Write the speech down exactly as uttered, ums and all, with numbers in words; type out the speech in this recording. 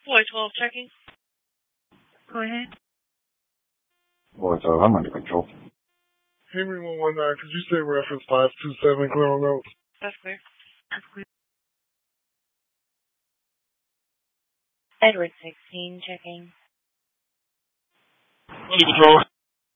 Floyd twelve checking. Go ahead. Floyd twelve, I'm under control. Henry one one nine, could you say reference five two seven, clear on notes? That's clear. That's clear. Edward sixteen checking. Under control.